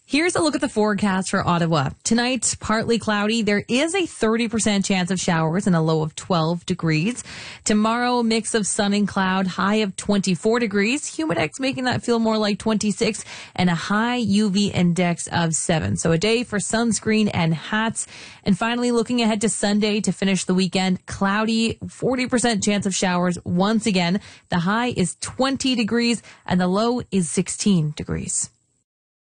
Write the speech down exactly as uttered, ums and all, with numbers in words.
Here's a look at the forecast for Ottawa. Tonight, partly cloudy. There is a thirty percent chance of showers and a low of twelve degrees. Tomorrow, mix of sun and cloud, high of twenty-four degrees. Humidex making that feel more like twenty-six and a high U V index of seven. So a day for sunscreen and hats. And finally, looking ahead to Sunday to finish the weekend, cloudy, forty percent chance of showers once again. The high is twenty degrees and the low is sixteen degrees.